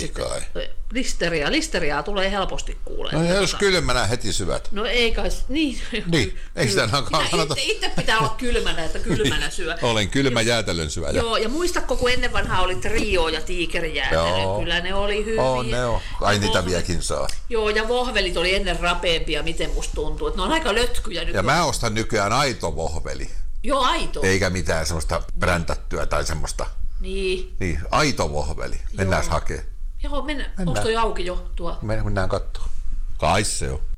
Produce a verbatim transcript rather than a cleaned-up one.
Ei kai. Listeria. Listeriaa tulee helposti kuulee. No jos kylmänä heti syöt. No ei kai, niin. Niin, ei sitä kannata. Itse, itse pitää olla kylmänä, että kylmänä syö. Olen kylmä jäätelön syöjä. Joo, ja muistatko, kun ennen vanhaa oli Trio ja Tiikerijäätelö, kyllä ne oli hyviä. Oo, ne on. Ai niitä vieläkin saa. Joo, ja vohvelit oli ennen rapeampia, miten musta tuntuu, että ne on aika lötkyjä nyt. Ja mä ostan nykyään aito vohveli. Joo, aito. Eikä mitään semmoista bräntättyä tai semmoista. Niin. Niin, aito vohveli. Mennään hakemaan. Joo, mennään. Onko toi auki jo tuo? Mennään katsomaan. Kai se on.